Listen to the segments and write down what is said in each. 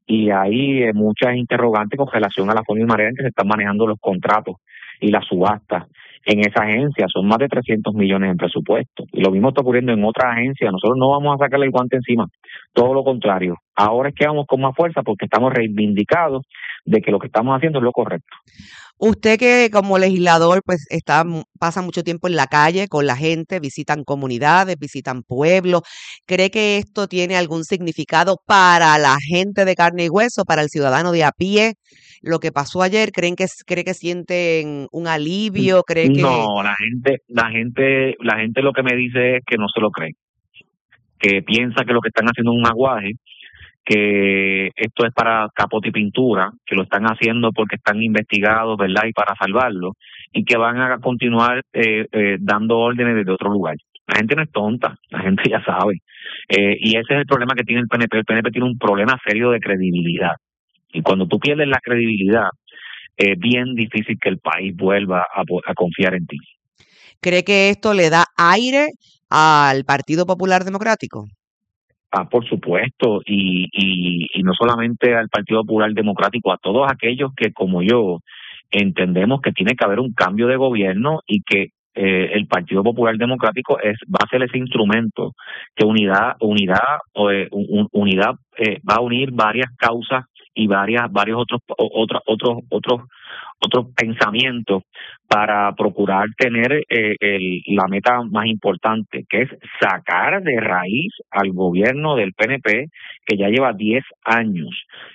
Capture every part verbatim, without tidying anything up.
y hay eh, muchas interrogantes con relación a la forma y manera en que se están manejando los contratos y las subastas en esa agencia. Son más de trescientos millones en presupuesto. Y lo mismo está ocurriendo en otras agencias. Nosotros no vamos a sacarle el guante encima. Todo lo contrario. Ahora es que vamos con más fuerza porque estamos reivindicados de que lo que estamos haciendo es lo correcto. Usted que como legislador pues está, mu- pasa mucho tiempo en la calle con la gente, visitan comunidades, visitan pueblos, ¿cree que esto tiene algún significado para la gente de carne y hueso, para el ciudadano de a pie? Lo que pasó ayer, ¿creen que, s- cree que sienten un alivio? ¿Cree que No, la gente, la gente, la gente lo que me dice es que no se lo cree, que piensa que lo que están haciendo es un aguaje, que esto es para capote y pintura, que lo están haciendo porque están investigados, ¿verdad? Y para salvarlo, y que van a continuar eh, eh, dando órdenes desde otro lugar. La gente no es tonta, la gente ya sabe. Eh, y ese es el problema que tiene el P N P. El P N P tiene un problema serio de credibilidad. Y cuando tú pierdes la credibilidad, es bien difícil que el país vuelva a, po- a confiar en ti. cree que esto le da aire al Partido Popular Democrático? Ah, por supuesto, y, y, y no solamente al Partido Popular Democrático, a todos aquellos que, como yo, entendemos que tiene que haber un cambio de gobierno y que eh, el Partido Popular Democrático es va a ser ese instrumento que unidad unidad o eh, un- unidad eh, va a unir varias causas y varias varios otros o- otros otros otros otros pensamientos para procurar tener eh, el, la meta más importante, que es sacar de raíz al gobierno del P N P, que ya lleva diez años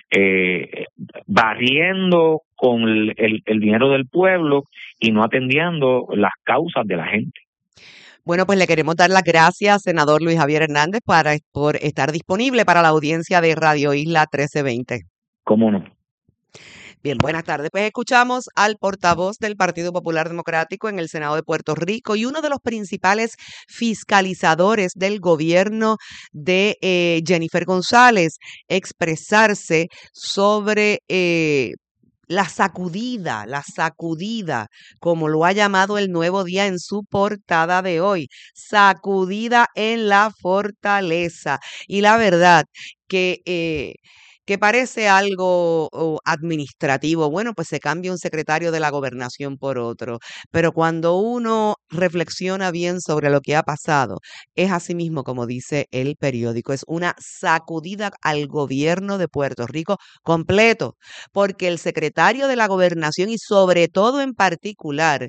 eh, barriendo con el, el, el dinero del pueblo y no atendiendo las causas de la gente. Bueno, pues le queremos dar las gracias, senador Luis Javier Hernández, para, por estar disponible para la audiencia de Radio Isla trece veinte. ¿Cómo no? Bien, buenas tardes. Pues escuchamos al portavoz del Partido Popular Democrático en el Senado de Puerto Rico y uno de los principales fiscalizadores del gobierno de eh, Jennifer González expresarse sobre eh, la sacudida, la sacudida, como lo ha llamado el Nuevo Día en su portada de hoy, sacudida en la fortaleza. Y la verdad que... eh, que parece algo oh, administrativo, bueno, pues se cambia un secretario de la gobernación por otro, pero cuando uno reflexiona bien sobre lo que ha pasado, es así mismo como dice el periódico, es una sacudida al gobierno de Puerto Rico completo, porque el secretario de la gobernación y sobre todo en particular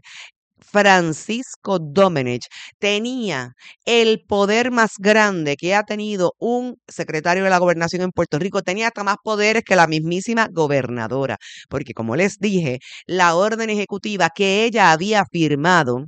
Francisco Domenech tenía el poder más grande que ha tenido un secretario de la gobernación en Puerto Rico, tenía hasta más poderes que la mismísima gobernadora, porque como les dije, la orden ejecutiva que ella había firmado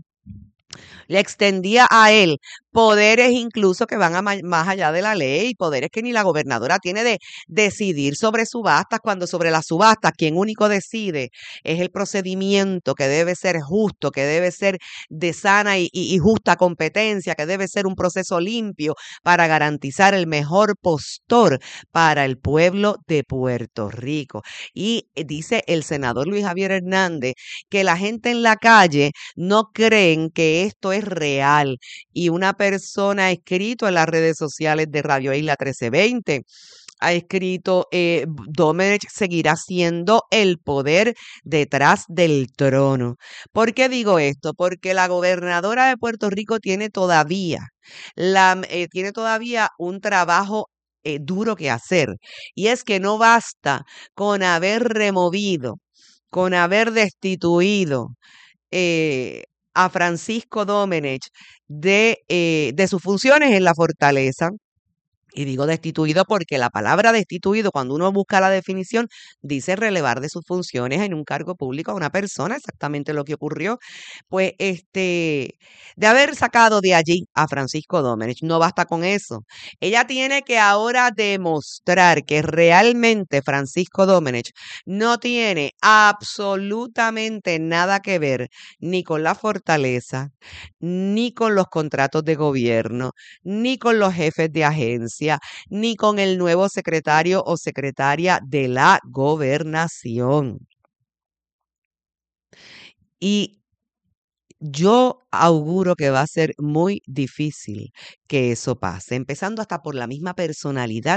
le extendía a él poderes incluso que van a ma- más allá de la ley, poderes que ni la gobernadora tiene de decidir sobre subastas, cuando sobre las subastas quien único decide es el procedimiento que debe ser justo, que debe ser de sana y, y- y justa competencia, que debe ser un proceso limpio para garantizar el mejor postor para el pueblo de Puerto Rico. Y eh, dice el senador Luis Javier Hernández que la gente en la calle no creen que esto es real. Y una persona ha escrito en las redes sociales de Radio Isla trece veinte, ha escrito, eh, Domenech seguirá siendo el poder detrás del trono. ¿Por qué digo esto? Porque la gobernadora de Puerto Rico tiene todavía, la, eh, tiene todavía un trabajo eh, duro que hacer. Y es que no basta con haber removido, con haber destituido eh, a Francisco Domenech de, eh, de sus funciones en la fortaleza. Y digo destituido porque la palabra destituido, cuando uno busca la definición, dice relevar de sus funciones en un cargo público a una persona, exactamente lo que ocurrió. Pues este, de haber sacado de allí a Francisco Domenech, no basta con eso. Ella tiene que ahora demostrar que realmente Francisco Domenech no tiene absolutamente nada que ver ni con la fortaleza, ni con los contratos de gobierno, ni con los jefes de agencia, ni con el nuevo secretario o secretaria de la gobernación. Y yo auguro que va a ser muy difícil que eso pase, empezando hasta por la misma personalidad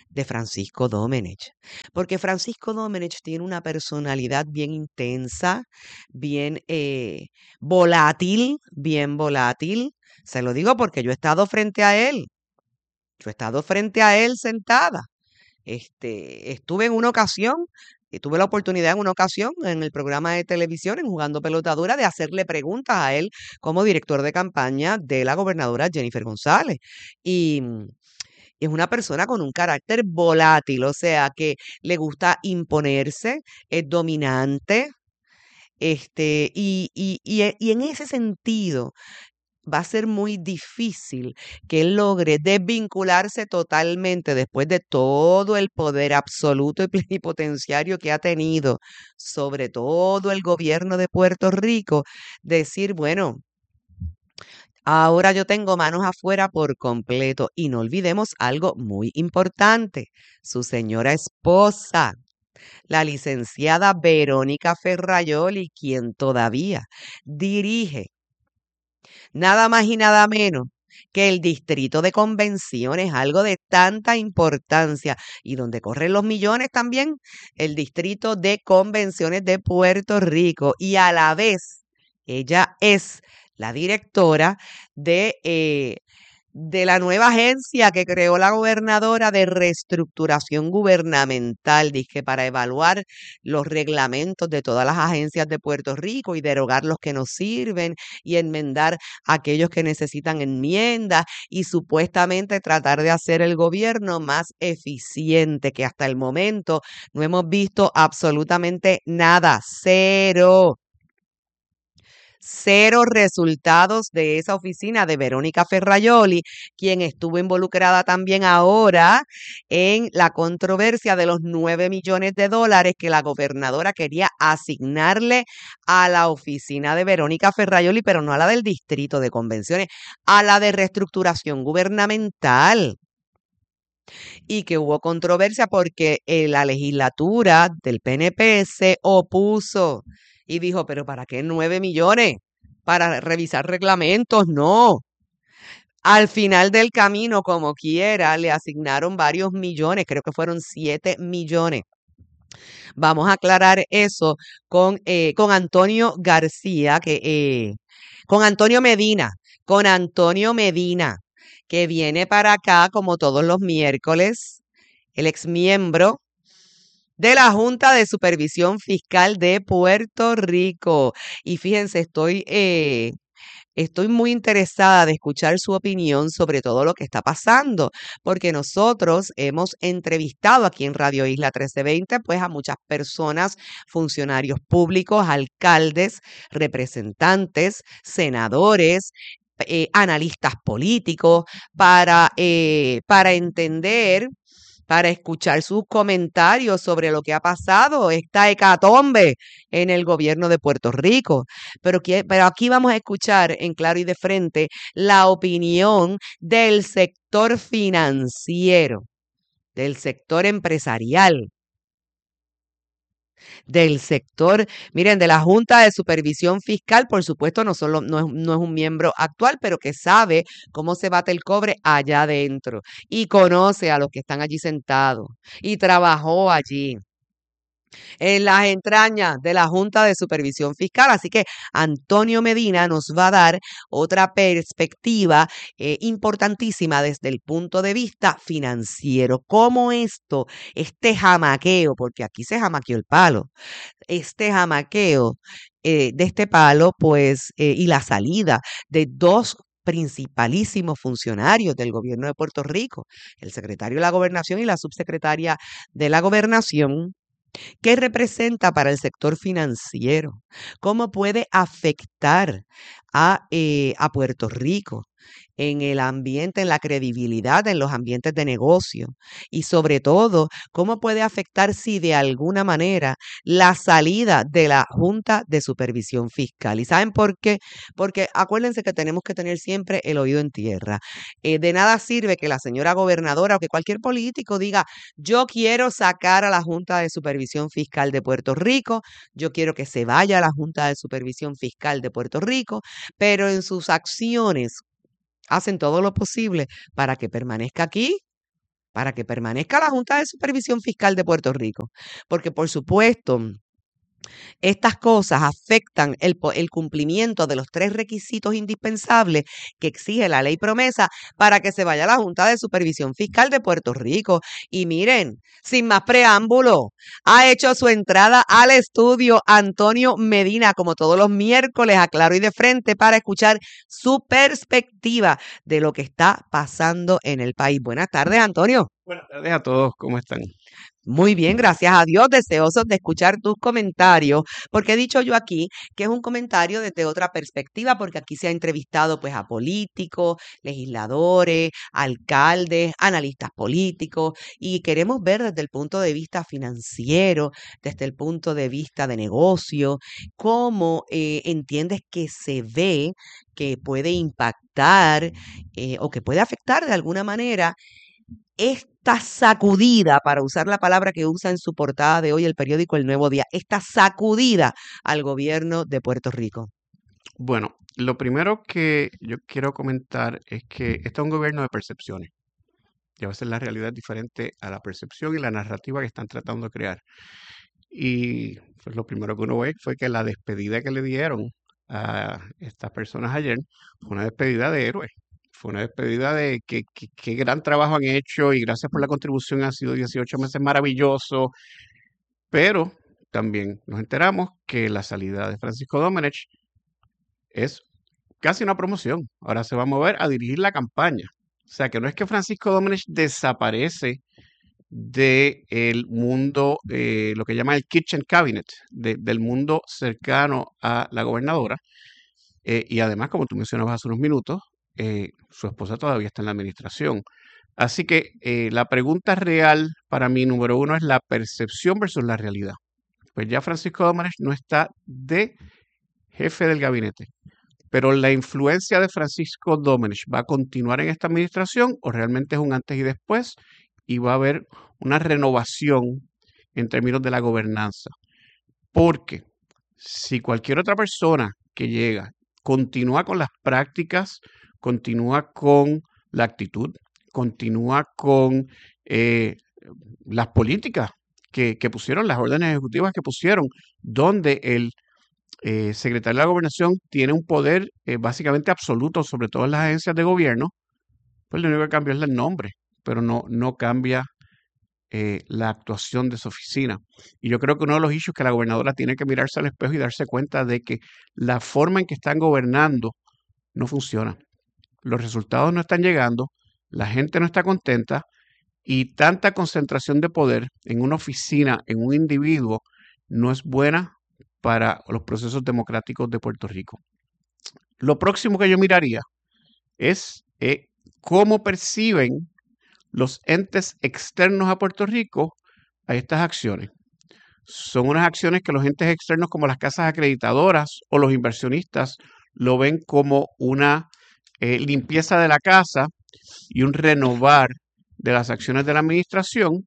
de Francisco Domenech, porque Francisco Domenech tiene una personalidad bien intensa, bien eh, volátil, bien volátil. Se lo digo porque yo he estado frente a él, yo he estado frente a él sentada. Este, estuve en una ocasión, y tuve la oportunidad en una ocasión en el programa de televisión, en Jugando Pelota Dura, de hacerle preguntas a él como director de campaña de la gobernadora Jennifer González. Y mm, es una persona con un carácter volátil, o sea, que le gusta imponerse, es dominante, este, y, y, y, e- y en ese sentido va a ser muy difícil que él logre desvincularse totalmente después de todo el poder absoluto y plenipotenciario que ha tenido sobre todo el gobierno de Puerto Rico, decir, bueno, ahora yo tengo manos afuera por completo. Y no olvidemos algo muy importante, su señora esposa, la licenciada Verónica Ferrayoli, quien todavía dirige nada más y nada menos que el distrito de convenciones, algo de tanta importancia y donde corren los millones también, el distrito de convenciones de Puerto Rico. Y a la vez, ella es la directora de eh, de la nueva agencia que creó la gobernadora de reestructuración gubernamental, dizque para evaluar los reglamentos de todas las agencias de Puerto Rico y derogar los que no sirven y enmendar aquellos que necesitan enmiendas y supuestamente tratar de hacer el gobierno más eficiente, que hasta el momento no hemos visto absolutamente nada, cero. Cero resultados de esa oficina de Verónica Ferrayoli, quien estuvo involucrada también ahora en la controversia de los nueve millones de dólares que la gobernadora quería asignarle a la oficina de Verónica Ferrayoli, pero no a la del distrito de convenciones, a la de reestructuración gubernamental. Y que hubo controversia porque eh, la legislatura del P N P se opuso y dijo, pero ¿para qué nueve millones? Para revisar reglamentos, no. Al final del camino, como quiera, le asignaron varios millones, creo que fueron siete millones. Vamos a aclarar eso con, eh, con Antonio García, que, eh, con Antonio Medina, con Antonio Medina, que viene para acá como todos los miércoles, el exmiembro de la Junta de Supervisión Fiscal de Puerto Rico. Y fíjense, estoy, eh, estoy muy interesada de escuchar su opinión sobre todo lo que está pasando, porque nosotros hemos entrevistado aquí en Radio Isla trece veinte, pues a muchas personas, funcionarios públicos, alcaldes, representantes, senadores, eh, analistas políticos, para, eh, para entender, para escuchar sus comentarios sobre lo que ha pasado, esta hecatombe en el gobierno de Puerto Rico. Pero, que, pero aquí vamos a escuchar en claro y de frente la opinión del sector financiero, del sector empresarial, del sector, miren, de la Junta de Supervisión Fiscal, por supuesto, no, solo, no, es, no es un miembro actual, pero que sabe cómo se bate el cobre allá adentro y conoce a los que están allí sentados y trabajó allí en las entrañas de la Junta de Supervisión Fiscal. Así que Antonio Medina nos va a dar otra perspectiva eh, importantísima desde el punto de vista financiero. Cómo esto, este jamaqueo, porque aquí se jamaqueó el palo, este jamaqueo eh, de este palo, pues, eh, y la salida de dos principalísimos funcionarios del gobierno de Puerto Rico, el secretario de la Gobernación y la subsecretaria de la Gobernación. ¿Qué representa para el sector financiero? ¿Cómo puede afectar a, eh, a Puerto Rico en el ambiente, en la credibilidad, en los ambientes de negocio? Y sobre todo, ¿cómo puede afectar si de alguna manera la salida de la Junta de Supervisión Fiscal? ¿Y saben por qué? Porque acuérdense que tenemos que tener siempre el oído en tierra. Eh, de nada sirve que la señora gobernadora o que cualquier político diga, yo quiero sacar a la Junta de Supervisión Fiscal de Puerto Rico, yo quiero que se vaya a la Junta de Supervisión Fiscal de Puerto Rico, pero en sus acciones hacen todo lo posible para que permanezca aquí para que permanezca la Junta de Supervisión Fiscal de Puerto Rico. Porque, por supuesto, estas cosas afectan el, po- el cumplimiento de los tres requisitos indispensables que exige la ley promesa para que se vaya a la Junta de Supervisión Fiscal de Puerto Rico. Y miren, sin más preámbulo, ha hecho su entrada al estudio Antonio Medina, como todos los miércoles, a Claro y de Frente, para escuchar su perspectiva de lo que está pasando en el país. Buenas tardes, Antonio. Buenas tardes a todos, ¿cómo están? Muy bien, gracias a Dios, deseosos de escuchar tus comentarios, porque he dicho yo aquí que es un comentario desde otra perspectiva, porque aquí se ha entrevistado pues a políticos, legisladores, alcaldes, analistas políticos, y queremos ver desde el punto de vista financiero, desde el punto de vista de negocio, cómo eh, entiendes que se ve que puede impactar eh, o que puede afectar de alguna manera esta sacudida, para usar la palabra que usa en su portada de hoy el periódico El Nuevo Día, esta sacudida al gobierno de Puerto Rico. Bueno, lo primero que yo quiero comentar es que este es un gobierno de percepciones. Y a veces la realidad es diferente a la percepción y la narrativa que están tratando de crear. Y pues, lo primero que uno ve fue que la despedida que le dieron a estas personas ayer fue una despedida de héroes. Fue una despedida de que, que- qué gran trabajo han hecho y gracias por la contribución, han sido dieciocho meses maravillosos. Pero también nos enteramos que la salida de Francisco Domenech es casi una promoción. Ahora se va a mover a dirigir la campaña. O sea que no es que Francisco Domenech desaparece del mundo, eh, lo que llama el kitchen cabinet, de- del mundo cercano a la gobernadora. Eh, y además, como tú mencionabas hace unos minutos, eh, su esposa todavía está en la administración. Así que eh, la pregunta real para mí, número uno, es la percepción versus la realidad. Pues ya Francisco Domenech no está de jefe del gabinete. Pero la influencia de Francisco Domenech va a continuar en esta administración o realmente es un antes y después y va a haber una renovación en términos de la gobernanza. Porque si cualquier otra persona que llega continúa con las prácticas, continúa con la actitud, continúa con eh, las políticas que, que pusieron, las órdenes ejecutivas que pusieron, donde el eh, secretario de la gobernación tiene un poder eh, básicamente absoluto sobre todas las agencias de gobierno, pues lo único que cambia es el nombre, pero no, no cambia eh, la actuación de su oficina. Y yo creo que uno de los issues que la gobernadora tiene que mirarse al espejo y darse cuenta de que la forma en que están gobernando no funciona. Los resultados no están llegando, la gente no está contenta y tanta concentración de poder en una oficina, en un individuo, no es buena para los procesos democráticos de Puerto Rico. Lo próximo que yo miraría es eh, cómo perciben los entes externos a Puerto Rico a estas acciones. Son unas acciones que los entes externos como las casas acreditadoras o los inversionistas lo ven como una eh, limpieza de la casa y un renovar de las acciones de la administración,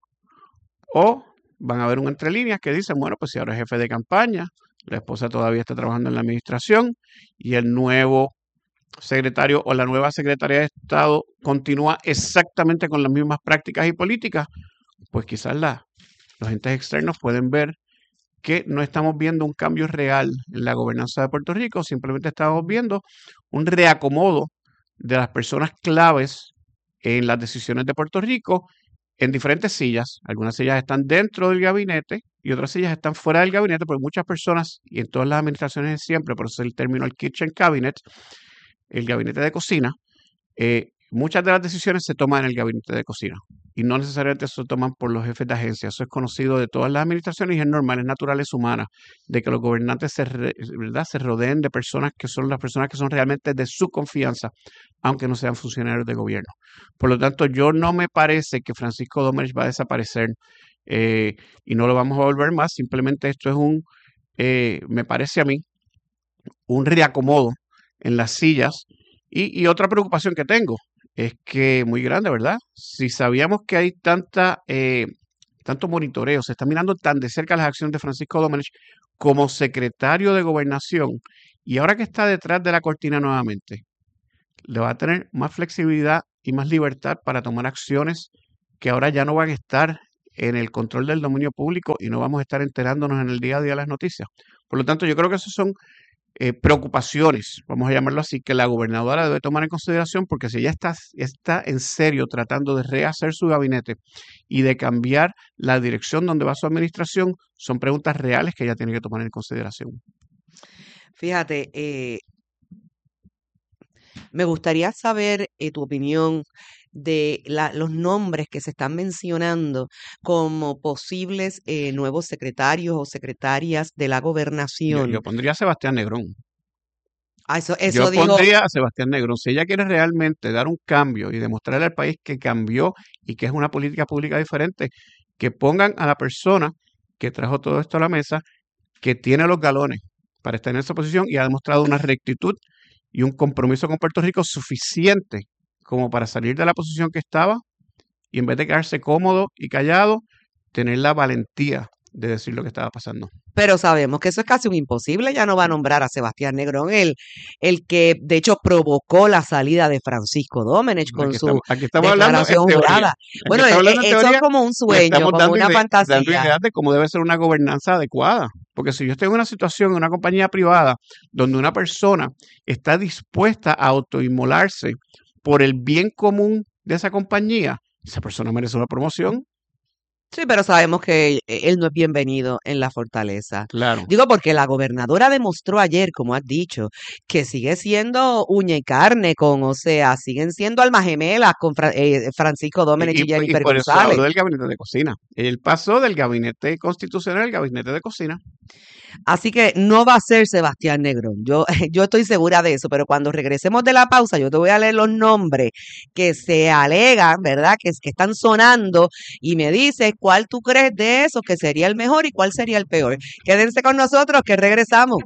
o van a ver un entre líneas que dicen, bueno, pues si ahora es jefe de campaña, la esposa todavía está trabajando en la administración y el nuevo secretario o la nueva secretaria de Estado continúa exactamente con las mismas prácticas y políticas, pues quizás la, los entes externos pueden ver que no estamos viendo un cambio real en la gobernanza de Puerto Rico, simplemente estamos viendo un reacomodo de las personas claves en las decisiones de Puerto Rico en diferentes sillas. Algunas sillas están dentro del gabinete y otras sillas están fuera del gabinete, porque muchas personas, y en todas las administraciones siempre, por eso es el término el kitchen cabinet, el gabinete de cocina, eh, muchas de las decisiones se toman en el gabinete de cocina y no necesariamente se toman por los jefes de agencia. Eso es conocido de todas las administraciones y es normal, es natural, es humana, de que los gobernantes se, re, ¿verdad? se rodeen de personas que son las personas que son realmente de su confianza, aunque no sean funcionarios de gobierno. Por lo tanto, yo no me parece que Francisco Domenech va a desaparecer eh, y no lo vamos a volver más. Simplemente esto es un, eh, me parece a mí, un reacomodo en las sillas. Y, y otra preocupación que tengo es que muy grande, ¿verdad? Si sabíamos que hay tanta, eh, tanto monitoreo, se está mirando tan de cerca las acciones de Francisco Domenech como secretario de Gobernación, y ahora que está detrás de la cortina nuevamente, le va a tener más flexibilidad y más libertad para tomar acciones que ahora ya no van a estar en el control del dominio público y no vamos a estar enterándonos en el día a día de las noticias. Por lo tanto, yo creo que esas son eh, preocupaciones, vamos a llamarlo así, que la gobernadora debe tomar en consideración, porque si ella está, está en serio tratando de rehacer su gabinete y de cambiar la dirección donde va su administración, son preguntas reales que ella tiene que tomar en consideración. Fíjate, eh, me gustaría saber eh, tu opinión de la- los nombres que se están mencionando como posibles eh, nuevos secretarios o secretarias de la Yo, gobernación. yo pondría a Sebastián Negrón. Ah, eso, Yo eso dijo, pondría a Sebastián Negrón. Si ella quiere realmente dar un cambio y demostrarle al país que cambió y que es una política pública diferente, que pongan a la persona que trajo todo esto a la mesa, que tiene los galones para estar en esa posición y ha demostrado una rectitud y un compromiso con Puerto Rico suficiente como para salir de la posición que estaba y en vez de quedarse cómodo y callado, tener la valentía de decir lo que estaba pasando. pero sabemos que eso es casi un imposible. Ya no va a nombrar a Sebastián Negrón, el, el que de hecho provocó la salida de Francisco Domenech con Aquí su estamos, aquí estamos hablando en declaración teoría. jurada. Aquí Bueno, estamos e- hablando en e- eso es teoría como un y sueño, estamos como dando, una ide- dando fantasía. ideas de cómo debe ser una gobernanza adecuada. Porque si yo estoy en una situación, en una compañía privada, donde una persona está dispuesta a autoinmolarse por el bien común de esa compañía, esa persona merece una promoción. Sí, pero sabemos que eh, él no es bienvenido en la fortaleza. Claro. Digo, porque la gobernadora demostró ayer, como has dicho, que sigue siendo uña y carne con, o sea, siguen siendo almas gemelas con Fra- eh, Francisco Domenech Y, y y, y Jennifer por eso González. hablo del gabinete de cocina. Él pasó del gabinete constitucional al gabinete de cocina. Así que no va a ser Sebastián Negrón. Yo, yo estoy segura de eso, pero cuando regresemos de la pausa, yo te voy a leer los nombres que se alegan, ¿verdad? Que, que están sonando y me dices cuál tú crees de esos que sería el mejor y cuál sería el peor. Quédense con nosotros que regresamos.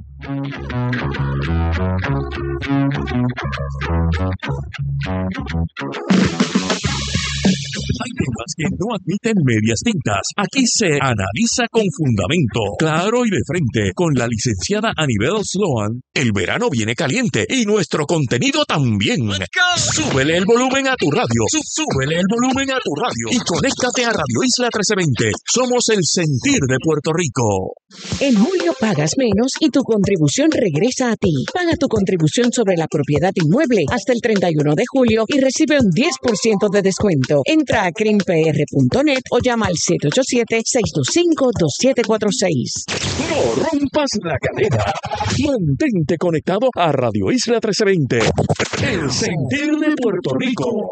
Hay temas que no admiten medias tintas. Aquí se analiza con fundamento, claro y de frente, con la licenciada Anibel Sloan. El verano viene caliente y nuestro contenido también. Súbele el volumen a tu radio. Sú- Súbele el volumen a tu radio y conéctate a Radio Isla trece veinte. Somos el sentir de Puerto Rico. En julio pagas menos y tu contribución regresa a ti. Paga tu contribución sobre la propiedad inmueble hasta el treinta y uno de julio y recibe un diez por ciento de descuento. Entra a crim p r punto net o llama al siete ocho siete, seis dos cinco, dos siete cuatro seis. No rompas la cadena. Mantente conectado a Radio Isla trece veinte. El sentir de Puerto Rico.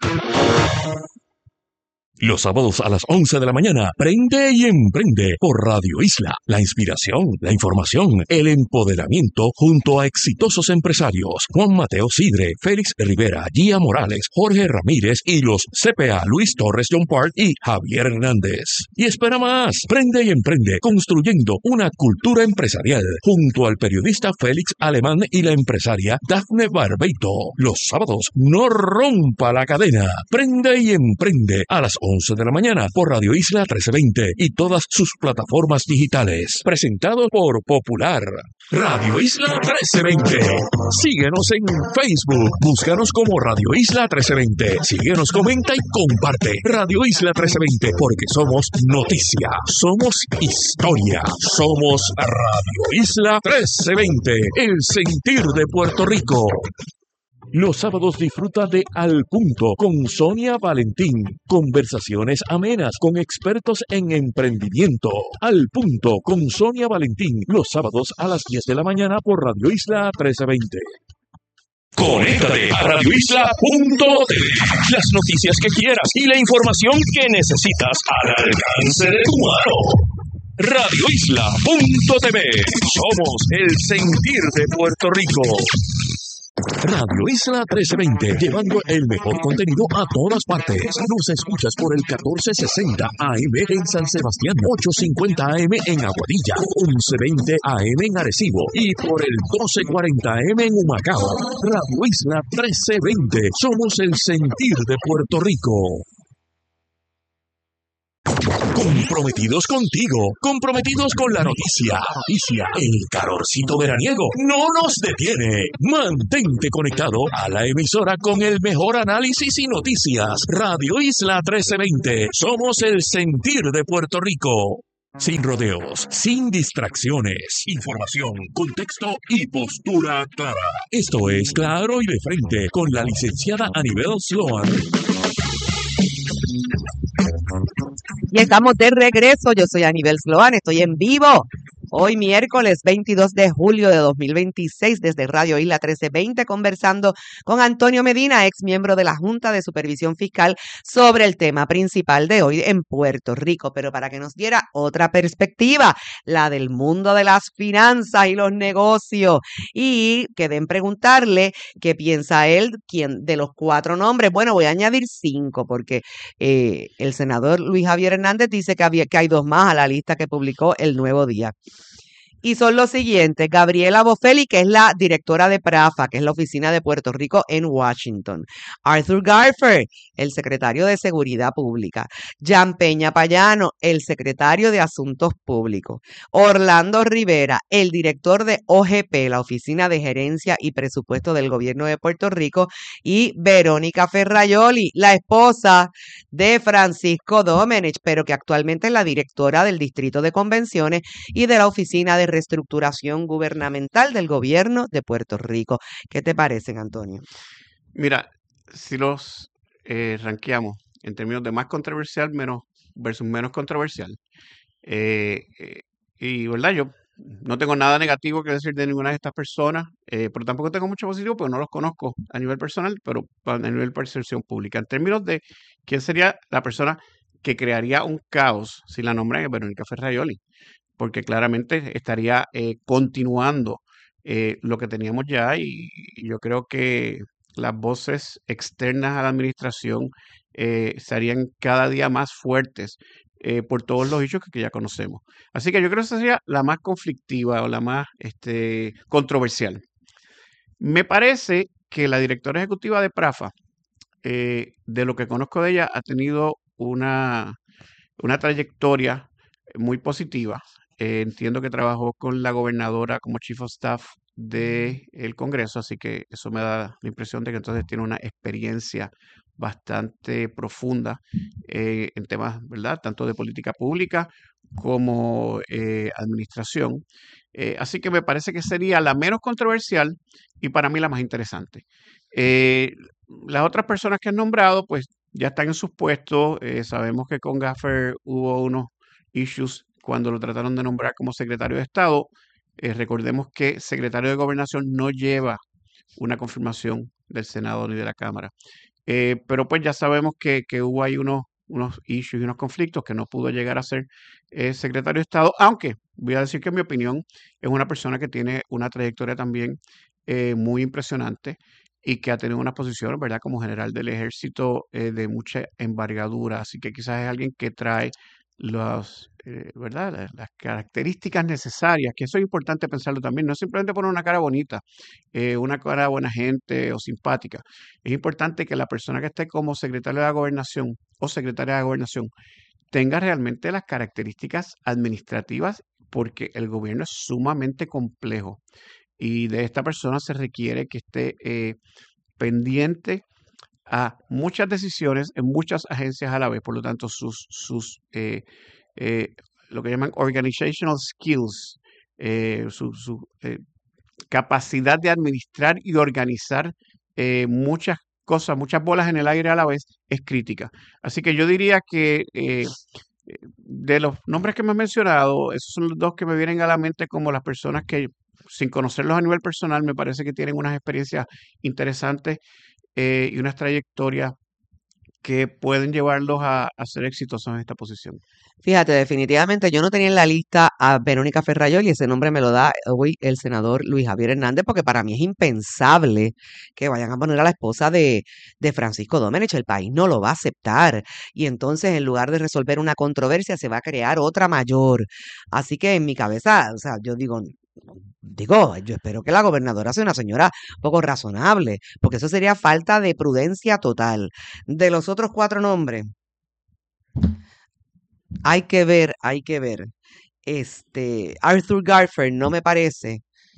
Los sábados a las once de la mañana, prende y emprende por Radio Isla. La inspiración, la información, el empoderamiento junto a exitosos empresarios. Juan Mateo Sidre, Félix Rivera, Gia Morales, Jorge Ramírez y los C P A Luis Torres John Park y Javier Hernández. Y espera más, prende y emprende construyendo una cultura empresarial junto al periodista Félix Alemán y la empresaria Dafne Barbeito. Los sábados, no rompa la cadena. Prende y emprende a las once de la mañana por Radio Isla trece veinte y todas sus plataformas digitales. Presentado por Popular. Radio Isla trece veinte. Síguenos en Facebook. Búscanos como Radio Isla trece veinte. Síguenos, comenta y comparte. Radio Isla trece veinte, porque somos noticia, somos historia, somos Radio Isla trece veinte, el sentir de Puerto Rico. Los sábados disfruta de Al Punto con Sonia Valentín. Conversaciones amenas con expertos en emprendimiento. Al Punto con Sonia Valentín. Los sábados a las diez de la mañana por Radio Isla trece veinte. Conéctate a radio isla punto t v. Las noticias que quieras y la información que necesitas al alcance de tu mano. radio isla punto t v. Somos el sentir de Puerto Rico. Radio Isla trece veinte, llevando el mejor contenido a todas partes. Nos escuchas por el catorce sesenta A M en San Sebastián, ochocientos cincuenta A M en Aguadilla, once veinte A M en Arecibo y por el doce cuarenta A M en Humacao. Radio Isla trece veinte, somos el sentir de Puerto Rico. Comprometidos contigo, comprometidos con la noticia. Noticia, el calorcito veraniego no nos detiene. Mantente conectado a la emisora con el mejor análisis y noticias. Radio Isla trece veinte. Somos el sentir de Puerto Rico. Sin rodeos, sin distracciones, información, contexto y postura clara. Esto es Claro y de Frente con la licenciada Anibel Sloan. Y estamos de regreso. Yo soy Anibel Sloan, estoy en vivo. Hoy miércoles veintidós de julio de dos mil veintiséis desde Radio Isla trece veinte conversando con Antonio Medina, ex miembro de la Junta de Supervisión Fiscal, sobre el tema principal de hoy en Puerto Rico, pero para que nos diera otra perspectiva, la del mundo de las finanzas y los negocios. Y quedé en preguntarle qué piensa él quién, de los cuatro nombres. Bueno, voy a añadir cinco porque eh, el senador Luis Javier Hernández dice que, había, que hay dos más a la lista que publicó El Nuevo Día. Y son los siguientes: Gabriela Bofelli, que es la directora de PRAFA, que es la oficina de Puerto Rico en Washington; Arthur Garfer, el secretario de Seguridad Pública; Jan Peña Payano, el secretario de Asuntos Públicos; Orlando Rivera, el director de O G P, la Oficina de Gerencia y Presupuesto del Gobierno de Puerto Rico; y Verónica Ferraioli, la esposa de Francisco Domenech, pero que actualmente es la directora del Distrito de Convenciones y de la Oficina de Reestructuración Gubernamental del Gobierno de Puerto Rico. ¿Qué te parecen, Antonio? Mira, si los eh, rankeamos en términos de más controversial menos versus menos controversial, eh, eh, y verdad, yo no tengo nada negativo que decir de ninguna de estas personas, eh, pero tampoco tengo mucho positivo porque no los conozco a nivel personal, pero a nivel de percepción pública. En términos de quién sería la persona que crearía un caos si la nombran, es Verónica Ferraioli, porque claramente estaría eh, continuando eh, lo que teníamos ya, y, y yo creo que las voces externas a la administración eh, serían cada día más fuertes eh, por todos los hechos que, que ya conocemos. Así que yo creo que esa sería la más conflictiva o la más este, controversial. Me parece que la directora ejecutiva de PRAFA, eh, de lo que conozco de ella, ha tenido una, una trayectoria muy positiva. Eh, entiendo que trabajó con la gobernadora como Chief of Staff del Congreso, así que eso me da la impresión de que entonces tiene una experiencia bastante profunda eh, en temas, ¿verdad?, tanto de política pública como eh, administración. Eh, así que me parece que sería la menos controversial y para mí la más interesante. Eh, las otras personas que han nombrado, pues ya están en sus puestos. Eh, sabemos que con Gaffer hubo unos issues cuando lo trataron de nombrar como secretario de Estado. Eh, recordemos que secretario de Gobernación no lleva una confirmación del Senado ni de la Cámara. Eh, pero pues ya sabemos que, que hubo ahí unos, unos issues y unos conflictos que no pudo llegar a ser eh, secretario de Estado, aunque voy a decir que en mi opinión es una persona que tiene una trayectoria también eh, muy impresionante y que ha tenido unas posiciones, ¿verdad?, como general del ejército eh, de mucha envergadura. Así que quizás es alguien que trae los, eh, ¿verdad?, las, las características necesarias, que eso es importante pensarlo también. No es simplemente poner una cara bonita, eh, una cara buena gente o simpática. Es importante que la persona que esté como secretario de la Gobernación o secretaria de la Gobernación tenga realmente las características administrativas, porque el gobierno es sumamente complejo y de esta persona se requiere que esté eh, pendiente a muchas decisiones en muchas agencias a la vez. Por lo tanto, sus, sus eh, eh, lo que llaman organizational skills, eh, su, su eh, capacidad de administrar y organizar eh, muchas cosas, muchas bolas en el aire a la vez, es crítica. Así que yo diría que eh, de los nombres que me has mencionado, esos son los dos que me vienen a la mente como las personas que, sin conocerlos a nivel personal, me parece que tienen unas experiencias interesantes eh, y unas trayectorias que pueden llevarlos a, a ser exitosos en esta posición. Fíjate, definitivamente yo no tenía en la lista a Verónica Ferraioli, y ese nombre me lo da hoy el senador Luis Javier Hernández, porque para mí es impensable que vayan a poner a la esposa de, de Francisco Domenech. El país no lo va a aceptar, y entonces en lugar de resolver una controversia se va a crear otra mayor. Así que en mi cabeza, o sea, yo digo, digo, yo espero que la gobernadora sea una señora poco razonable, porque eso sería falta de prudencia total. De los otros cuatro nombres, hay que ver, hay que ver. Este, Arthur Garfer no me parece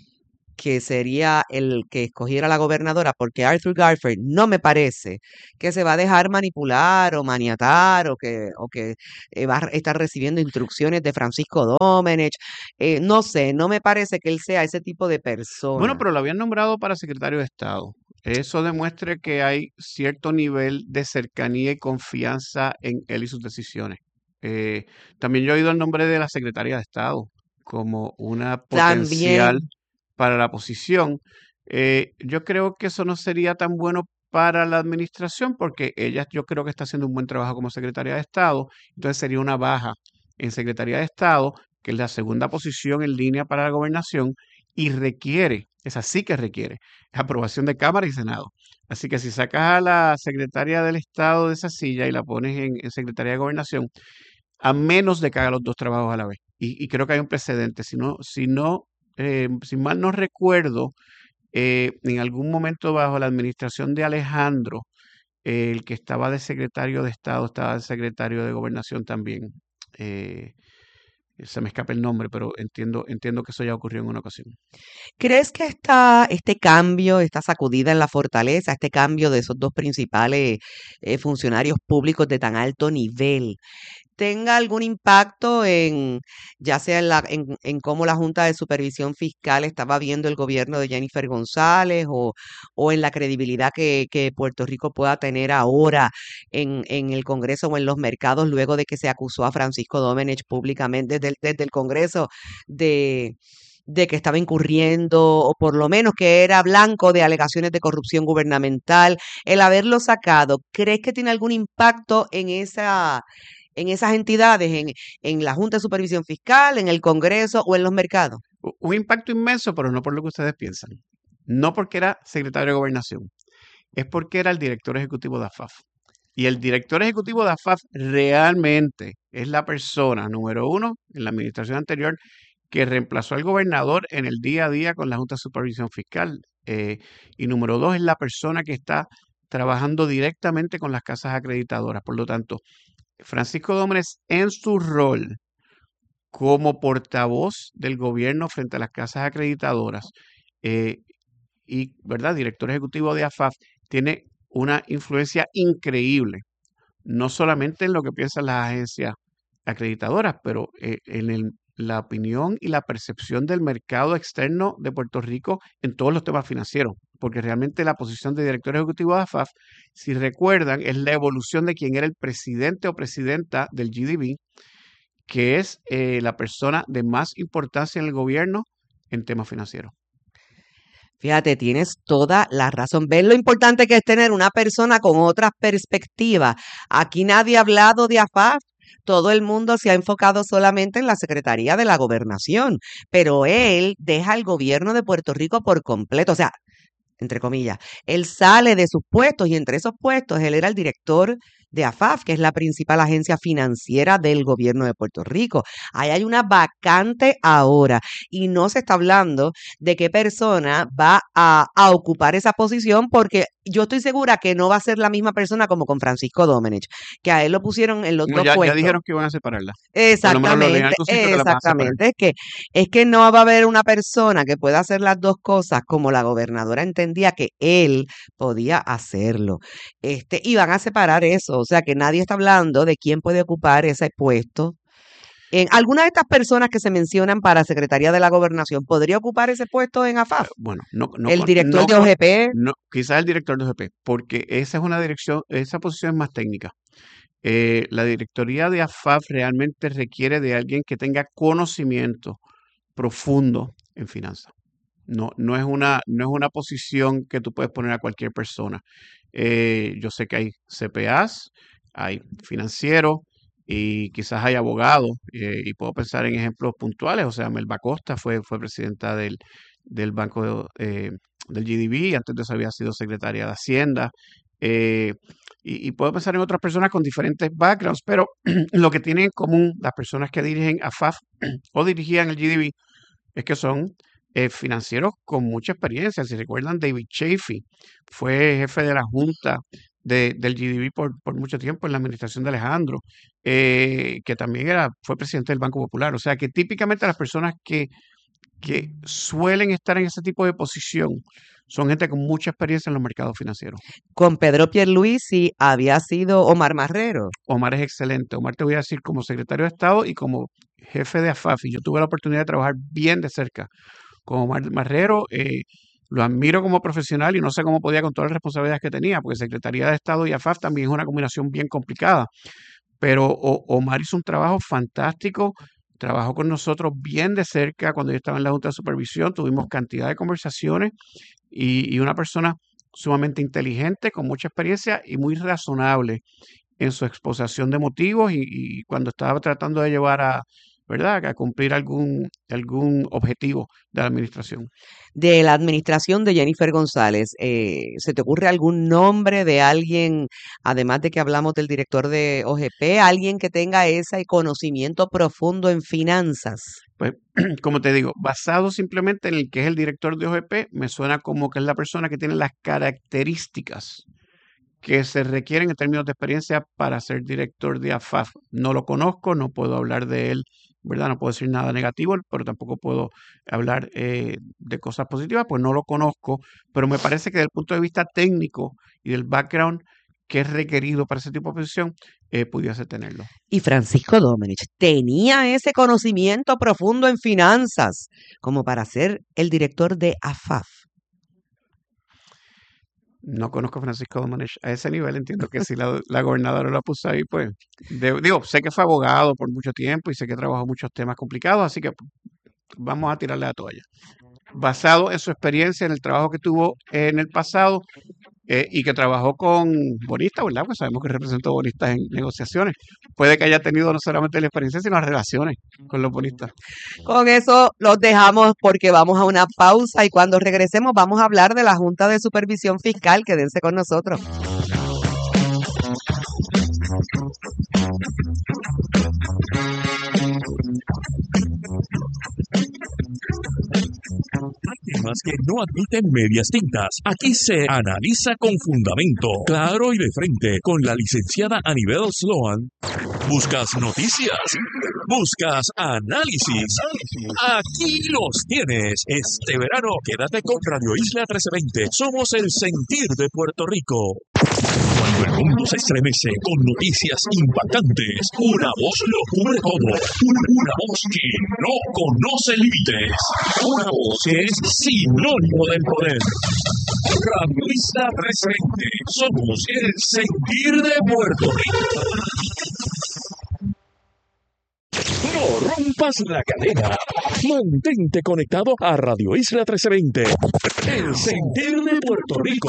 que sería el que escogiera la gobernadora, porque Arthur Garfer no me parece que se va a dejar manipular o maniatar o que, o que eh, va a estar recibiendo instrucciones de Francisco Domenech. Eh, no sé, no me parece que él sea ese tipo de Bueno, persona. pero lo habían nombrado para secretario de Estado. Eso demuestra que hay cierto nivel de cercanía y confianza en él y sus decisiones. Eh, también yo he oído el nombre de la secretaria de Estado como una potencial También, para la posición. Eh, yo creo que eso no sería tan bueno para la administración porque ella yo creo que está haciendo un buen trabajo como secretaria de Estado. Entonces sería una baja en secretaría de Estado, que es la segunda posición en línea para la gobernación y requiere, esa sí que requiere, aprobación de Cámara y Senado. Así que si sacas a la secretaria del Estado de esa silla y la pones en, en secretaría de Gobernación, a menos de que haga los dos trabajos a la vez. Y, y creo que hay un precedente. Si no, si no, eh, si mal no recuerdo, eh, en algún momento bajo la administración de Alejandro, eh, el que estaba de secretario de Estado, estaba de secretario de Gobernación también. Eh, se me escapa el nombre, pero entiendo, entiendo que eso ya ocurrió en una ocasión. ¿crees que esta, este cambio, esta sacudida en la fortaleza, este cambio de esos dos principales eh, funcionarios públicos de tan alto nivel, tenga algún impacto en, ya sea en, la, en, en cómo la Junta de Supervisión Fiscal estaba viendo el gobierno de Jennifer González o, o en la credibilidad que, que Puerto Rico pueda tener ahora en, en el Congreso o en los mercados luego de que se acusó a Francisco Domenech públicamente desde el, desde el Congreso de de que estaba incurriendo, o por lo menos que era blanco de alegaciones de corrupción gubernamental, el haberlo sacado, ¿crees que tiene algún impacto en esa, en esas entidades, en, en la Junta de Supervisión Fiscal, en el Congreso o en los mercados? U- Un impacto inmenso, pero no por lo que ustedes piensan. No porque era secretario de Gobernación, es porque era el director ejecutivo de A F A F. Y el director ejecutivo de A F A F realmente es la persona, número uno, en la administración anterior, que reemplazó al gobernador en el día a día con la Junta de Supervisión Fiscal. Eh, y número dos, es la persona que está trabajando directamente con las casas acreditadoras. Por lo tanto, Francisco Dómenes en su rol como portavoz del gobierno frente a las casas acreditadoras eh, y, ¿verdad?, director ejecutivo de A F A F, tiene una influencia increíble, no solamente en lo que piensan las agencias acreditadoras, pero eh, en el- la opinión y la percepción del mercado externo de Puerto Rico en todos los temas financieros, porque realmente la posición de director ejecutivo de A F A F, si recuerdan, es la evolución de quien era el presidente o presidenta del G D B, que es eh, la persona de más importancia en el gobierno en temas financieros. Fíjate, tienes toda la razón. ¿Ves lo importante que es tener una persona con otras perspectivas? Aquí nadie ha hablado de A F A F. Todo el mundo se ha enfocado solamente en la Secretaría de la Gobernación, pero él deja el gobierno de Puerto Rico por completo. O sea, entre comillas, él sale de sus puestos y entre esos puestos él era el director de A F A F, que es la principal agencia financiera del gobierno de Puerto Rico. Ahí hay una vacante ahora y no se está hablando de qué persona va a, a ocupar esa posición porque yo estoy segura que no va a ser la misma persona como con Francisco Domenech, que a él lo pusieron en los No, dos ya, ya puestos. dijeron que iban a separarla. Por lo menos lo leí en Exactamente, algún sitio que la van a separar. exactamente. Es que, es que no va a haber una persona que pueda hacer las dos cosas como la gobernadora entendía que él podía hacerlo. Este, y van a separar eso, o sea que nadie está hablando de quién puede ocupar ese puesto. En alguna de estas personas que se mencionan para Secretaría de la Gobernación, ¿podría ocupar ese puesto en A F A F? Bueno, no, no, El con- director no, de con- O G P. no, quizás el director de O G P, porque esa es una dirección, esa posición es más técnica. Eh, la directoría de A F A F realmente requiere de alguien que tenga conocimiento profundo en finanzas. No, no es una, no es una posición que tú puedes poner a cualquier persona. Eh, yo sé que hay C P As, hay financieros y quizás hay abogados, eh, y puedo pensar en ejemplos puntuales. O sea, Melba Costa fue, fue presidenta del, del Banco de, eh, del G D B, y antes de eso había sido secretaria de Hacienda. eh, y, y puedo pensar en otras personas con diferentes backgrounds, pero lo que tienen en común las personas que dirigen a F A F o dirigían el G D B es que son eh, financieros con mucha experiencia. Si recuerdan, David Chafee fue jefe de la Junta de, del G D B por, por mucho tiempo en la administración de Alejandro, eh, que también era, fue presidente del Banco Popular. O sea que típicamente las personas que, que suelen estar en ese tipo de posición son gente con mucha experiencia en los mercados financieros. Con Pedro Pierluisi había sido Omar Marrero. Omar es excelente. Omar, te voy a decir, como secretario de Estado y como jefe de A F A F, y yo tuve la oportunidad de trabajar bien de cerca con Omar Marrero. Eh, lo admiro como profesional y no sé cómo podía con todas las responsabilidades que tenía, porque Secretaría de Estado y A F A F también es una combinación bien complicada. Pero o, Omar hizo un trabajo fantástico, trabajó con nosotros bien de cerca cuando yo estaba en la Junta de Supervisión, tuvimos cantidad de conversaciones y, y una persona sumamente inteligente, con mucha experiencia y muy razonable en su exposición de motivos y, y cuando estaba tratando de llevar a, ¿verdad?, a cumplir algún, algún objetivo de la administración. De la administración de Jennifer González, eh, ¿se te ocurre algún nombre de alguien, además de que hablamos del director de O G P, alguien que tenga ese conocimiento profundo en finanzas? Pues, como te digo, basado simplemente en el que es el director de O G P, me suena como que es la persona que tiene las características que se requieren en términos de experiencia para ser director de A F A F. No lo conozco, no puedo hablar de él, ¿verdad? No puedo decir nada negativo, pero tampoco puedo hablar eh, de cosas positivas, pues no lo conozco, pero me parece que desde el punto de vista técnico y del background que es requerido para ese tipo de posición, eh, pudiese tenerlo. Y Francisco Domenech tenía ese conocimiento profundo en finanzas como para ser el director de A F A F. No conozco a Francisco Domenech a ese nivel. Entiendo que si la, la gobernadora lo puso ahí, pues, de, digo, sé que fue abogado por mucho tiempo y sé que trabajó muchos temas complicados, así que vamos a tirarle la toalla. Basado en su experiencia, en el trabajo que tuvo en el pasado eh, y que trabajó con bonistas, ¿verdad? Pues sabemos que representó bonistas en negociaciones. Puede que haya tenido no solamente la experiencia, sino las relaciones con los bonistas. Con eso los dejamos porque vamos a una pausa y cuando regresemos vamos a hablar de la Junta de Supervisión Fiscal. Quédense con nosotros. Temas que no admiten medias tintas. Aquí se analiza con fundamento, claro y de frente, con la licenciada Anibel Sloan. ¿Buscas noticias? ¿Buscas análisis? Aquí los tienes. Este verano quédate con Radio Isla trece veinte. Somos el sentir de Puerto Rico. Cuando el mundo se estremece con noticias impactantes, una voz lo cubre todo. Una voz que no conoce límites. Una voz que es sinónimo del poder. Radio Isla trece veinte. Somos el sentir de Puerto Rico. No rompas la cadena. Mantente conectado a Radio Isla trece veinte. El sentir de Puerto Rico.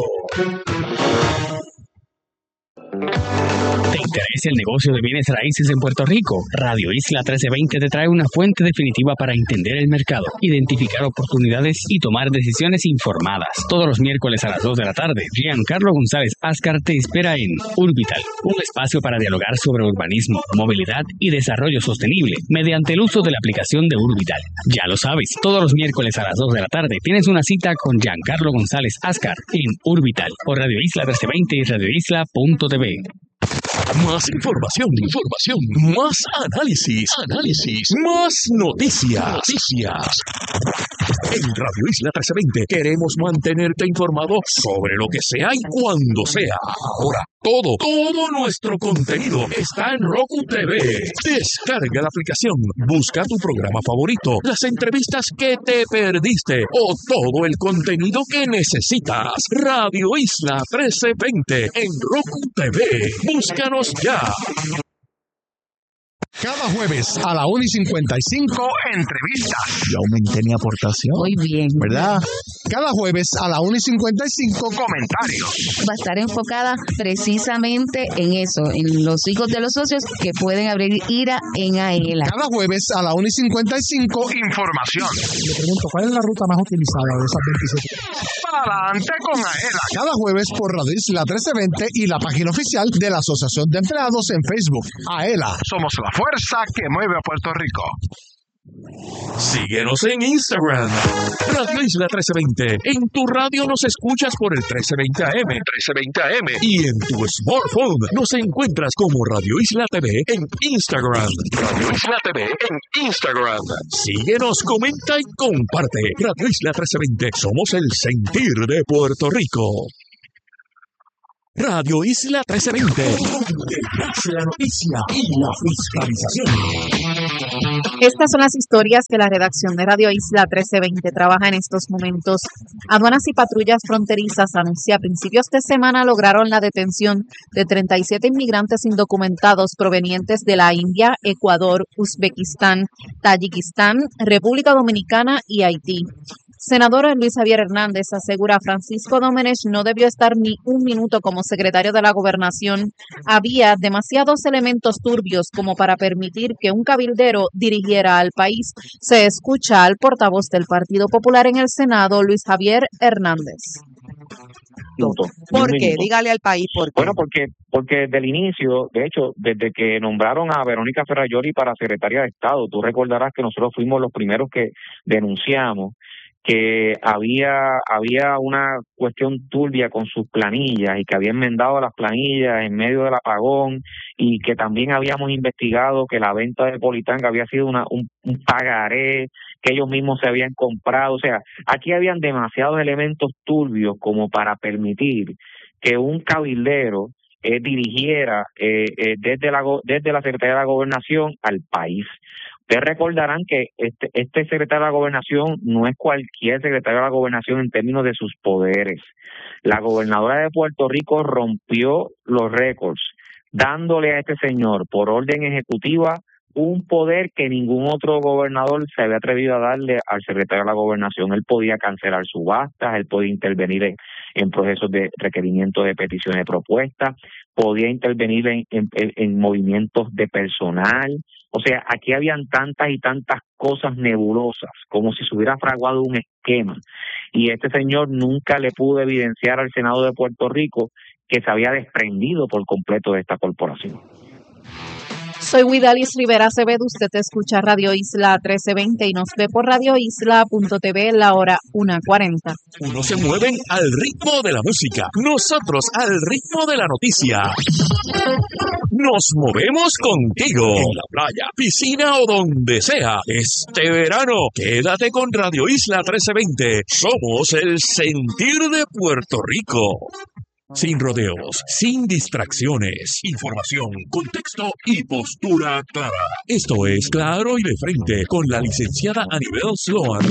¿Te interesa el negocio de bienes raíces en Puerto Rico? Radio Isla trece veinte te trae una fuente definitiva para entender el mercado, identificar oportunidades y tomar decisiones informadas. Todos los miércoles a las dos de la tarde, Giancarlo González Ascar te espera en Urbital, un espacio para dialogar sobre urbanismo, movilidad y desarrollo sostenible mediante el uso de la aplicación de Urbital. Ya lo sabes, todos los miércoles a las dos de la tarde tienes una cita con Giancarlo González Ascar en Urbital por Radio Isla trece veinte y radio isla punto t v. Más información, información, más análisis, análisis, más noticias, noticias. En Radio Isla trece veinte queremos mantenerte informado sobre lo que sea y cuando sea. Ahora, todo, todo nuestro contenido está en Roku T V. Descarga la aplicación, busca tu programa favorito, las entrevistas que te perdiste o todo el contenido que necesitas. Radio Isla trece veinte en Roku T V. Búscanos ya. Cada jueves a la una y cincuenta y cinco, entrevistas. Yo aumenté mi aportación. Muy bien. ¿Verdad? Cada jueves a la una y cincuenta y cinco, comentarios. Va a estar enfocada precisamente en eso, en los hijos de los socios que pueden abrir IRA en AELA. Cada jueves a la una y cincuenta y cinco, información. Le pregunto, ¿cuál es la ruta más utilizada de esas veintisiete? Para adelante con AELA. Cada jueves por Radio Isla trece veinte y la página oficial de la Asociación de Empleados en Facebook. AELA. Somos la fuerza que mueve a Puerto Rico. Síguenos en Instagram, Radio Isla trece veinte. En tu radio nos escuchas por el trece veinte A M, trece veinte A M. Y en tu smartphone nos encuentras como Radio Isla T V en Instagram. Radio Isla T V en Instagram. Síguenos, comenta y comparte. Radio Isla trece veinte. Somos el sentir de Puerto Rico. Radio Isla trece veinte, donde nace la noticia y la fiscalización. Estas son las historias que la redacción de Radio Isla trece veinte trabaja en estos momentos. Aduanas y patrullas fronterizas anuncia a principios de semana lograron la detención de treinta y siete inmigrantes indocumentados provenientes de la India, Ecuador, Uzbekistán, Tayikistán, República Dominicana y Haití. Senador Luis Javier Hernández asegura Francisco Domenech no debió estar ni un minuto como secretario de la Gobernación. Había demasiados elementos turbios como para permitir que un cabildero dirigiera al país. Se escucha al portavoz del Partido Popular en el Senado, Luis Javier Hernández. Minuto, ¿Por un qué? minuto. Dígale al país por qué. Bueno, porque porque desde el inicio, de hecho, desde que nombraron a Verónica Ferrayoli para secretaria de Estado, tú recordarás que nosotros fuimos los primeros que denunciamos que había había una cuestión turbia con sus planillas y que había enmendado las planillas en medio del apagón y que también habíamos investigado que la venta de Politanga había sido una un, un pagaré que ellos mismos se habían comprado. O sea, aquí habían demasiados elementos turbios como para permitir que un cabildero eh, dirigiera eh, eh, desde la desde la Secretaría de la Gobernación al país. Ustedes recordarán que este, este secretario de la Gobernación no es cualquier secretario de la Gobernación en términos de sus poderes. La gobernadora de Puerto Rico rompió los récords, dándole a este señor, por orden ejecutiva, un poder que ningún otro gobernador se había atrevido a darle al secretario de la Gobernación. Él podía cancelar subastas, él podía intervenir en, en procesos de requerimiento de peticiones de propuestas, podía intervenir en, en, en movimientos de personal. O sea, aquí habían tantas y tantas cosas nebulosas, como si se hubiera fraguado un esquema. Y este señor nunca le pudo evidenciar al Senado de Puerto Rico que se había desprendido por completo de esta corporación. Soy Widalis Rivera Acevedo, usted escucha Radio Isla trece veinte y nos ve por radio isla punto t v la hora una cuarenta. Unos se mueven al ritmo de la música, nosotros al ritmo de la noticia. Nos movemos contigo en la playa, piscina o donde sea. Este verano, quédate con Radio Isla trece veinte. Somos el sentir de Puerto Rico. Sin rodeos, sin distracciones, información, contexto y postura clara. Esto es Claro y de Frente con la licenciada Anibel Sloan.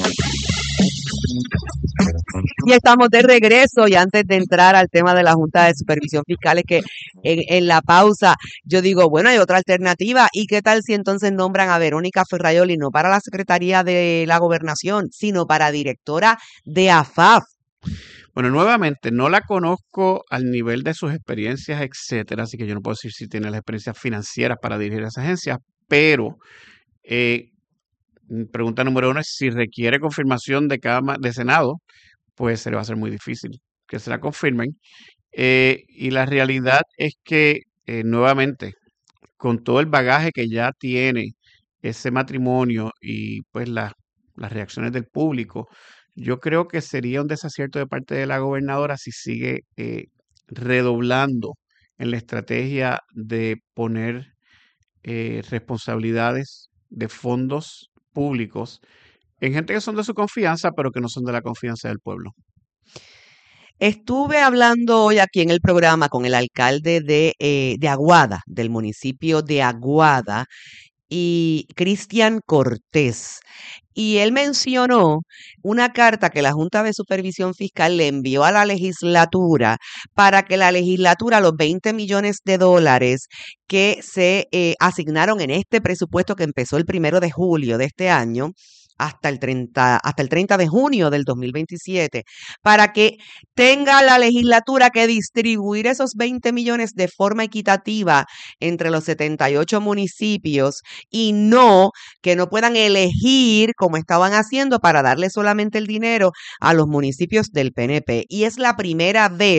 Y estamos de regreso y antes de entrar al tema de la Junta de Supervisión Fiscal es que en, en la pausa yo digo, bueno, hay otra alternativa y qué tal si entonces nombran a Verónica Ferrayoli no para la Secretaría de la Gobernación, sino para directora de A F A F. Bueno, nuevamente, no la conozco al nivel de sus experiencias, etcétera, así que yo no puedo decir si tiene las experiencias financieras para dirigir esas agencias, pero eh, pregunta número uno es si requiere confirmación de cada de Senado, pues se le va a hacer muy difícil que se la confirmen. Eh, y la realidad es que, eh, nuevamente, con todo el bagaje que ya tiene ese matrimonio y pues la, las reacciones del público, yo creo que sería un desacierto de parte de la gobernadora si sigue eh, redoblando en la estrategia de poner eh, responsabilidades de fondos públicos en gente que son de su confianza, pero que no son de la confianza del pueblo. Estuve hablando hoy aquí en el programa con el alcalde de, eh, de Aguada, del municipio de Aguada, y Cristian Cortés. Y él mencionó una carta que la Junta de Supervisión Fiscal le envió a la legislatura para que la legislatura los veinte millones de dólares que se eh, asignaron en este presupuesto que empezó el primero de julio de este año, hasta el treinta, hasta el treinta de junio del dos mil veintisiete, para que tenga la legislatura que distribuir esos veinte millones de forma equitativa entre los setenta y ocho municipios y no que no puedan elegir como estaban haciendo para darle solamente el dinero a los municipios del P N P. Y es la primera vez,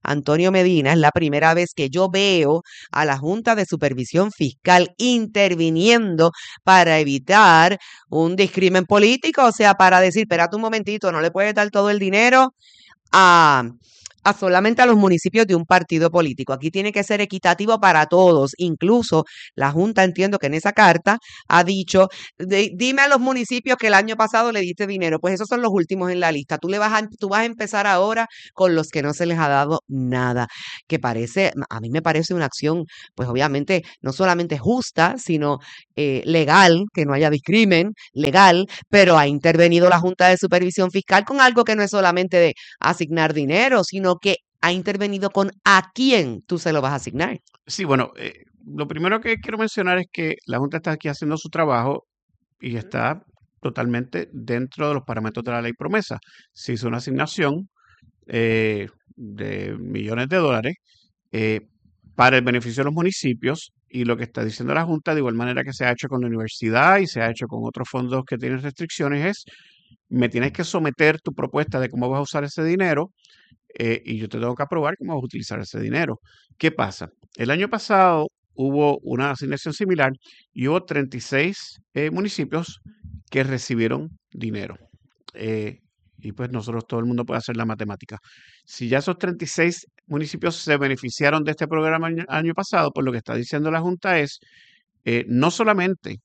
Antonio Medina, es la primera vez que yo veo a la Junta de Supervisión Fiscal interviniendo para evitar un discrimen político, o sea, para decir, espérate un momentito, no le puedes dar todo el dinero a... a solamente a los municipios de un partido político. Aquí tiene que ser equitativo para todos. Incluso la Junta, entiendo que en esa carta ha dicho, de, dime a los municipios que el año pasado le diste dinero. Pues esos son los últimos en la lista. Tú, le vas a, tú vas a empezar ahora con los que no se les ha dado nada. Que parece, a mí me parece una acción, pues obviamente, no solamente justa, sino eh, legal, que no haya discrimen, legal, pero ha intervenido la Junta de Supervisión Fiscal con algo que no es solamente de asignar dinero, sino que ha intervenido con a quién tú se lo vas a asignar. Sí, bueno, eh, lo primero que quiero mencionar es que la Junta está aquí haciendo su trabajo y está totalmente dentro de los parámetros de la ley promesa. Se hizo una asignación eh, de millones de dólares eh, para el beneficio de los municipios, y lo que está diciendo la Junta, de igual manera que se ha hecho con la universidad y se ha hecho con otros fondos que tienen restricciones, es me tienes que someter tu propuesta de cómo vas a usar ese dinero. Eh, y yo te tengo que aprobar cómo vas a utilizar ese dinero. ¿Qué pasa? El año pasado hubo una asignación similar y hubo treinta y seis eh, municipios que recibieron dinero. Eh, y pues nosotros, todo el mundo puede hacer la matemática. Si ya esos treinta y seis municipios se beneficiaron de este programa el año pasado, pues lo que está diciendo la Junta es, eh, no solamente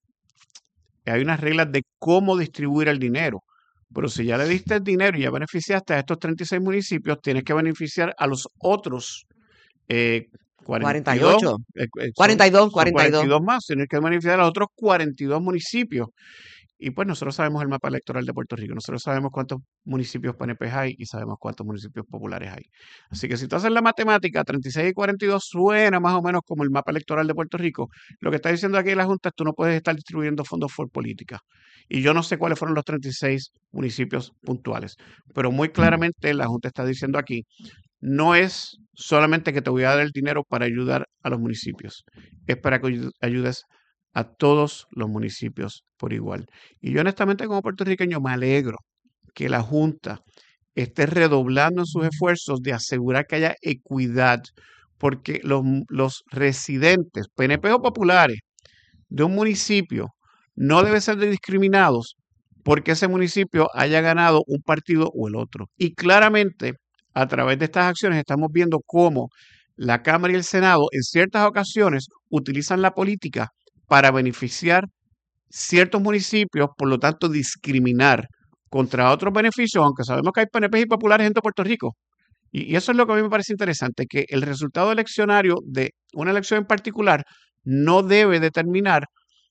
hay unas reglas de cómo distribuir el dinero, pero si ya le diste el dinero y ya beneficiaste a estos treinta y seis municipios, tienes que beneficiar a los otros eh, cuarenta y dos, cuarenta y ocho. Eh, eh, cuarenta y dos, son, cuarenta y dos. cuarenta y dos más. Tienes que beneficiar a los otros cuarenta y dos municipios. Y pues nosotros sabemos el mapa electoral de Puerto Rico. Nosotros sabemos cuántos municipios P N P hay y sabemos cuántos municipios populares hay. Así que si tú haces la matemática, treinta y seis y cuarenta y dos suena más o menos como el mapa electoral de Puerto Rico. Lo que está diciendo aquí la Junta es que tú no puedes estar distribuyendo fondos por política. Y yo no sé cuáles fueron los treinta y seis municipios puntuales. Pero muy claramente la Junta está diciendo aquí, no es solamente que te voy a dar el dinero para ayudar a los municipios. Es para que ayudes a todos los municipios por igual. Y yo honestamente como puertorriqueño me alegro que la Junta esté redoblando en sus esfuerzos de asegurar que haya equidad, porque los, los residentes, P N P o populares, de un municipio no deben ser discriminados porque ese municipio haya ganado un partido o el otro. Y claramente, a través de estas acciones estamos viendo cómo la Cámara y el Senado en ciertas ocasiones utilizan la política para beneficiar ciertos municipios, por lo tanto discriminar contra otros beneficios, aunque sabemos que hay P N P y populares en todo Puerto Rico. Y, y eso es lo que a mí me parece interesante, que el resultado eleccionario de una elección en particular no debe determinar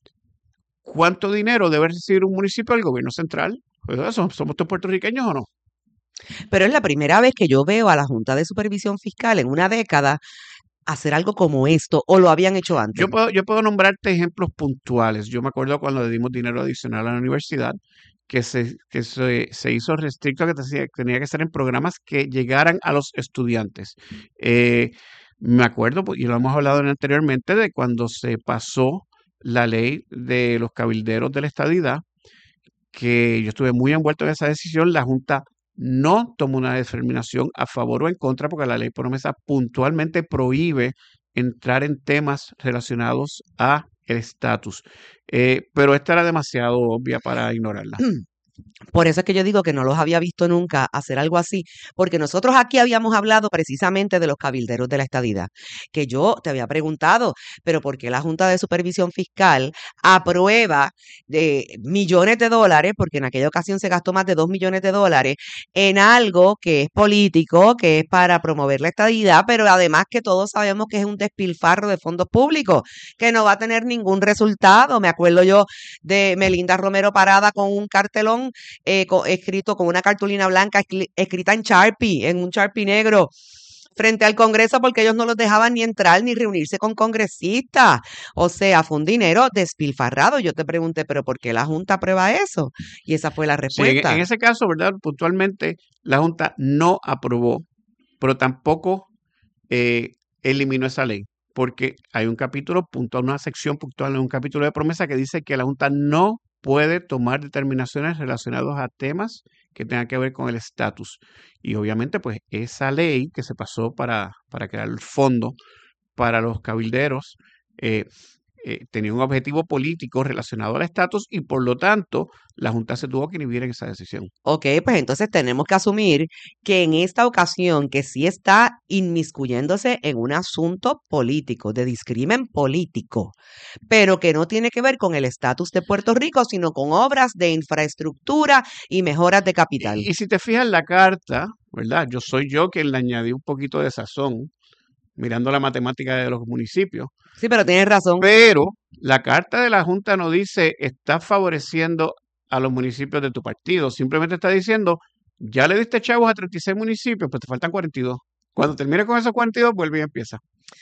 cuánto dinero debe recibir un municipio del gobierno central. Pues, ¿somos todos puertorriqueños o no? Pero es la primera vez que yo veo a la Junta de Supervisión Fiscal en una década hacer algo como esto, o lo habían hecho antes. Yo puedo, yo puedo nombrarte ejemplos puntuales. Yo me acuerdo cuando le dimos dinero adicional a la universidad, que se, que se, se hizo restricto, que tenía que ser en programas que llegaran a los estudiantes. Eh, me acuerdo, y lo hemos hablado anteriormente, de cuando se pasó la ley de los cabilderos de la estadidad, que yo estuve muy envuelto en esa decisión. La Junta no tomó una determinación a favor o en contra, porque la ley promesa puntualmente prohíbe entrar en temas relacionados a el estatus. Eh, pero esta era demasiado obvia para ignorarla. Por eso es que yo digo que no los había visto nunca hacer algo así, porque nosotros aquí habíamos hablado precisamente de los cabilderos de la estadidad, que yo te había preguntado, pero ¿por qué la Junta de Supervisión Fiscal aprueba de millones de dólares, porque en aquella ocasión se gastó más de dos millones de dólares, en algo que es político, que es para promover la estadidad, pero además que todos sabemos que es un despilfarro de fondos públicos, que no va a tener ningún resultado? Me acuerdo yo de Melinda Romero parada con un cartelón Eh, co- escrito con una cartulina blanca escri- escrita en Sharpie, en un Sharpie negro, frente al Congreso, porque ellos no los dejaban ni entrar ni reunirse con congresistas. O sea, fue un dinero despilfarrado. Yo te pregunté, ¿pero por qué la Junta aprueba eso? Y esa fue la Sí, en, respuesta. en ese caso, ¿verdad? Puntualmente, la Junta no aprobó, pero tampoco eh, eliminó esa ley, porque hay un capítulo puntual, una sección puntual en un capítulo de promesa que dice que la Junta no puede tomar determinaciones relacionadas a temas que tenga que ver con el estatus. Y obviamente, pues, esa ley que se pasó para, para crear el fondo para los cabilderos, eh, eh, tenía un objetivo político relacionado al estatus y por lo tanto la Junta se tuvo que inhibir en esa decisión. Ok, pues entonces tenemos que asumir que en esta ocasión que sí está inmiscuyéndose en un asunto político, de discrimen político, pero que no tiene que ver con el estatus de Puerto Rico, sino con obras de infraestructura y mejoras de capital. Y, y si te fijas en la carta, ¿verdad? Yo soy yo quien le añadí un poquito de sazón, mirando la matemática de los municipios. Sí, pero tienes razón. Pero la carta de la Junta no dice, estás favoreciendo a los municipios de tu partido. Simplemente está diciendo, ya le diste chavos a treinta y seis municipios, pues te faltan cuarenta y dos. Cuando termine con esos cuarenta y dos, vuelve y empieza.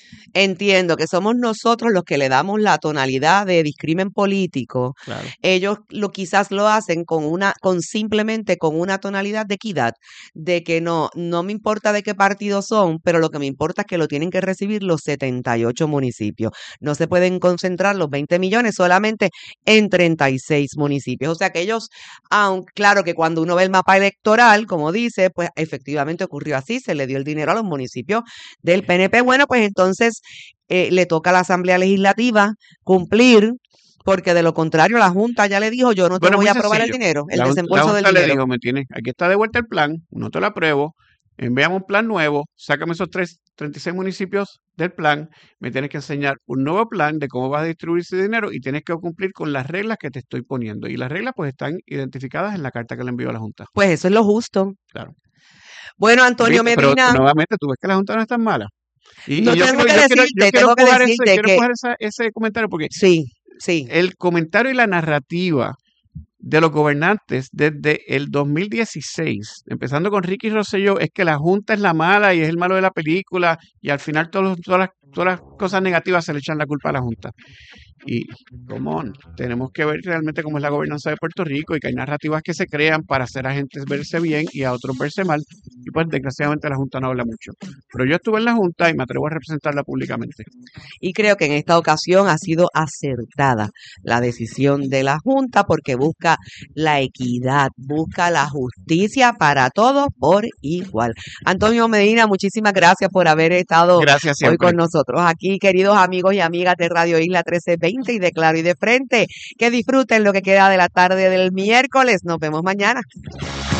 Entiendo que somos nosotros los que le damos la tonalidad de discrimen político. Claro. Ellos lo quizás lo hacen con una, con simplemente con una tonalidad de equidad, de que no, no me importa de qué partido son, pero lo que me importa es que lo tienen que recibir los setenta y ocho municipios. No se pueden concentrar los veinte millones solamente en treinta y seis municipios. O sea que ellos, aunque claro que cuando uno ve el mapa electoral, como dice, pues efectivamente ocurrió así, se le dio el dinero a los municipios del P N P. Bueno, pues entonces eh, le toca a la Asamblea Legislativa cumplir, porque de lo contrario la Junta ya le dijo, yo no te Bueno, voy muy a aprobar sencillo. el dinero, el La, Jun- la desembolso del Junta le dinero. dijo, me tienes, aquí está de vuelta el plan, no te lo apruebo, enviamos un plan nuevo, sácame esos tres, treinta y seis municipios del plan, me tienes que enseñar un nuevo plan de cómo vas a distribuir ese dinero y tienes que cumplir con las reglas que te estoy poniendo. Y las reglas pues están identificadas en la carta que le envió a la Junta. Pues eso es lo justo. Claro. Bueno, Antonio ¿Viste? Pero Medina, nuevamente tú ves que la Junta no es tan mala. Y, no y yo tengo quiero, que yo quiero, decirte, yo quiero tengo que coger ese, decirte quiero que coger esa- ese comentario porque sí, sí. el comentario y la narrativa de los gobernantes desde el dos mil dieciséis, empezando con Ricky Rosselló, es que la Junta es la mala y es el malo de la película y al final todos los- todas, las, todas las cosas negativas se le echan la culpa a la Junta. Y, come on, tenemos que ver realmente cómo es la gobernanza de Puerto Rico y que hay narrativas que se crean para hacer a gente verse bien y a otros verse mal. Y pues desgraciadamente la Junta no habla mucho. Pero yo estuve en la Junta y me atrevo a representarla públicamente. Y creo que en esta ocasión ha sido acertada la decisión de la Junta porque busca la equidad, busca la justicia para todos por igual. Antonio Medina, muchísimas gracias por haber estado Gracias hoy siempre. con nosotros aquí, queridos amigos y amigas de Radio Isla trece veinte y de Claro y de Frente. Que disfruten lo que queda de la tarde del miércoles. Nos vemos mañana.